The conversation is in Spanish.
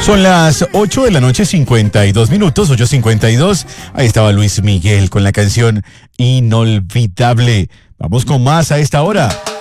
Son las 8 de la noche, 52 minutos, 8:52. Ahí estaba Luis Miguel con la canción Inolvidable. Vamos con más a esta hora.